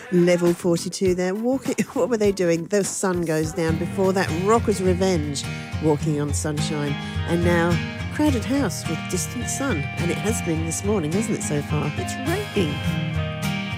Level 42 there. Walking. What were they doing? The sun goes down before that. Rocker's Revenge, Walking on Sunshine. And now, Crowded House with Distant Sun. And it has been this morning, hasn't it, so far? It's raining.